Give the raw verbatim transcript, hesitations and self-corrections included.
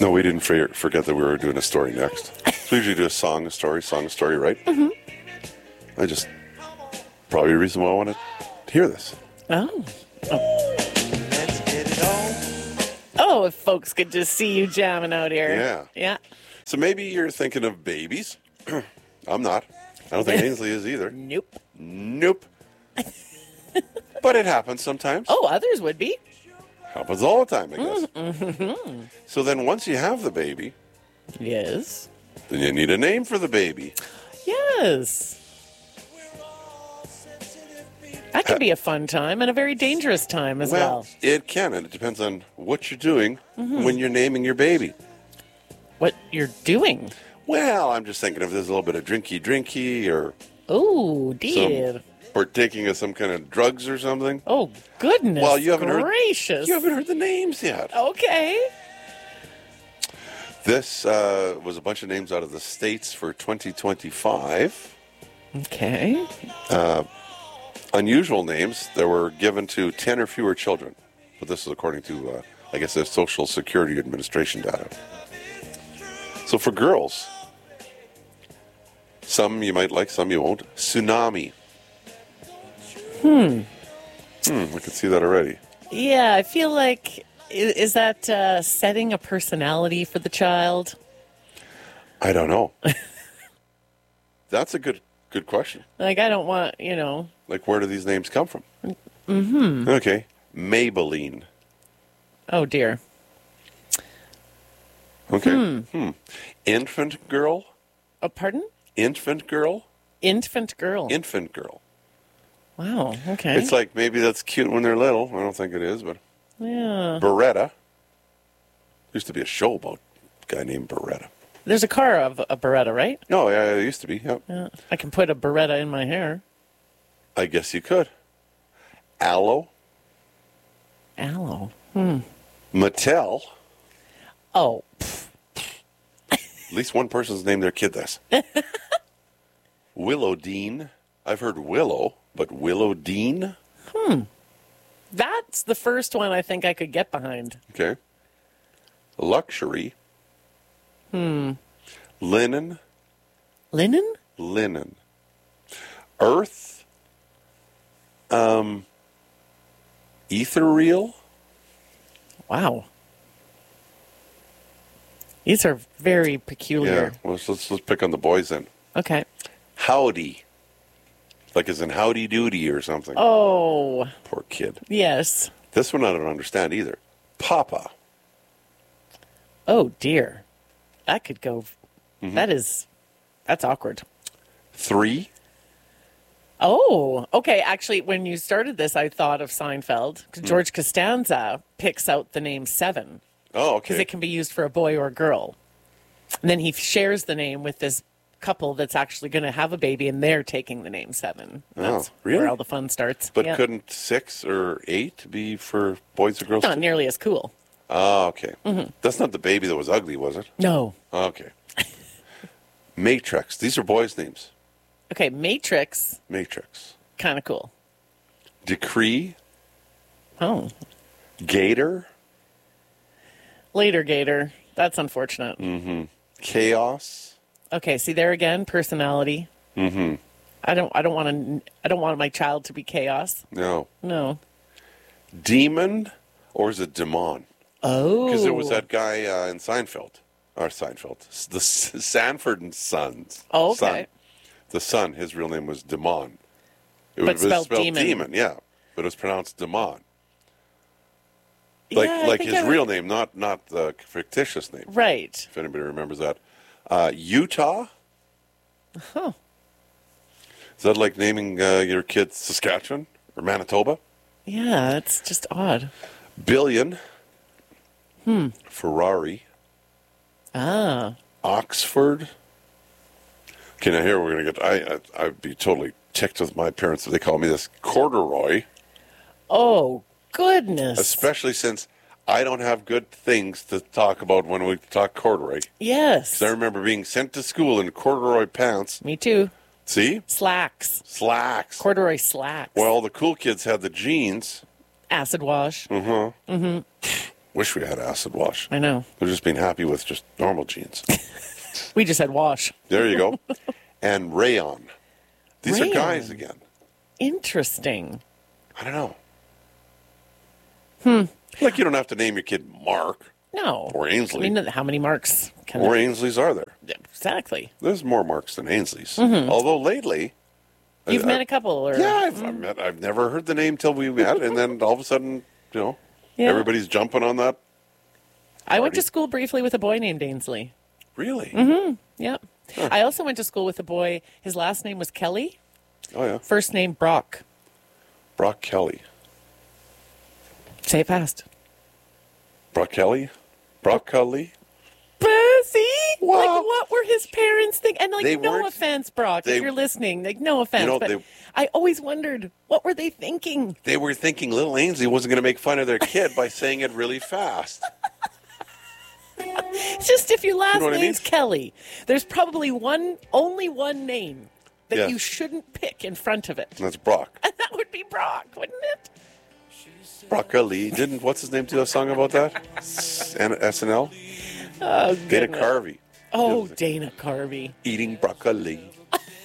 No, we didn't for- forget that we were doing a story next. So we usually do a song, a story, song, a story, right? Mm-hmm. I just, probably the reason why I want to hear this. Oh. Oh. Let's get it on. Oh, if folks could just see you jamming out here. Yeah. Yeah. So maybe you're thinking of babies. I'm not. I don't think Ainsley is either. Nope. Nope. But it happens sometimes. Oh, others would be. Happens all the time, I guess. Mm-hmm. So then once you have the baby, Yes. then you need a name for the baby. Yes. That can be a fun time and a very dangerous time as well. Well, it can, and it depends on what you're doing when you're naming your baby. What you're doing. Well, I'm just thinking if there's a little bit of drinky drinky or Oh, dear. some partaking of some kind of drugs or something. Oh, goodness Well, you haven't gracious. heard you haven't heard the names yet. Okay. This uh, was a bunch of names out of the States for twenty twenty-five. Okay. Unusual names that were given to ten or fewer children. But this is according to, uh, I guess, the Social Security Administration data. So for girls, some you might like, some you won't. Tsunami. Hmm. Hmm, I can see that already. Yeah, I feel like, i- is that uh, setting a personality for the child? I don't know. That's a good good question. Like, I don't want, you know. Like, where do these names come from? Mm-hmm. Okay. Maybelline. Oh, dear. Okay. Hmm. Infant girl. Oh, pardon? Infant girl. Infant girl. Infant girl. Wow, okay. It's like maybe that's cute when they're little. I don't think it is, but yeah. Beretta. Used to be a show about a guy named Beretta. There's a car of a Beretta, right? No, yeah, it used to be. Yep. Yeah. I can put a Beretta in my hair. I guess you could. Aloe. Aloe. Mattel. Oh, pff, At least one person's named their kid this. Willow Dean. I've heard Willow, but Willow Dean? that's the first one I think I could get behind. Okay. Luxury. Hmm. Linen. Linen? Linen. Earth. Um. Ethereal. Wow. These are very Yeah. peculiar. Well, let's, let's let's pick on the boys then. Okay. Howdy. Like as in howdy doody or something. Oh, Poor kid. yes. This one I don't understand either. Papa. Oh, dear. That could go. Mm-hmm. That is. That's awkward. Three. Oh, okay. Actually, when you started this, I thought of Seinfeld. 'Cause George Costanza picks out the name Seven Oh, because okay. it can be used for a boy or a girl. And then he shares the name with this couple that's actually going to have a baby, and they're taking the name Seven. That's Oh, really? where all the fun starts. But Yeah. couldn't six or eight be for boys or girls? Not too? nearly as cool. Oh, okay. Mm-hmm. That's not the baby that was ugly, was it? No. Okay. Matrix. These are boys' names. Okay, Matrix, Matrix. kind of cool. Decree. Oh, Gator. later Gator. That's unfortunate. Mm. Chaos. Okay, see there again, personality. Mm-hmm. I don't. I don't want to. I don't want my child to be chaos. No. No. Demon. Or is it Demon? Oh. Because there was that guy uh, in Seinfeld. Or Seinfeld. S- The S- Sanford and Sons. Oh, okay. Son. The son, his real name was Demon. It But was spelled demon. yeah. But it was pronounced Demon. Like Yeah, I like think his I- real name, not not the fictitious name. Right. If anybody remembers that. Uh, Utah. Huh. Is that like naming uh, your kid Saskatchewan or Manitoba? Yeah, that's just odd. Billion. Hmm. Ferrari. Ah. Oxford. Okay, now here we're going to get... I, I, I'd be totally ticked with my parents if they call me this. Corduroy. Oh, goodness. Especially since I don't have good things to talk about when we talk corduroy. Yes. So I remember being sent to school in corduroy pants. Me too. See? Slacks. Slacks. Corduroy slacks. Well, the cool kids had the jeans. Acid wash. Mm-hmm. Mm-hmm. Wish we had acid wash. I know. They've just been happy with just normal jeans. We just had wash. There you go. And rayon. These Rayon. are guys again. Interesting. I don't know. Hmm. Like you don't have to name your kid Mark. No. Or Ainsley. I mean, how many marks can Or there- Ainsleys are there? Exactly. There's more Marks than Ainsleys. Although lately... Mm-hmm. You've I, met I, a couple, or Yeah, I've, I've, met, I've never heard the name till we met, and then all of a sudden, you know, Yeah. everybody's jumping on that. I went Party. to school briefly with a boy named Ainsley. Really? Mm-hmm. Yep. I also went to school with a boy. His last name was Kelly. Oh, yeah. First name Brock. Brock Kelly. Say it fast. Brock Kelly? Brock Kelly? But see, Wow. like, what were his parents thinking? And like, They no weren't- offense, Brock, they- if you're listening, like, no offense, You know, but they- I always wondered, what were they thinking? They were thinking little Ainsley wasn't going to make fun of their kid by saying it really fast. It's just if your last know what I name's mean? Kelly, there's probably one, only one name that Yes. you shouldn't pick in front of it. And that's Brock. And that would be Brock, wouldn't it? Brock Kelly. Didn't, what's his name, do a song about that? S- N- S N L? Oh, Dana goodness. Carvey. Oh, Dana Carvey. Eating broccoli.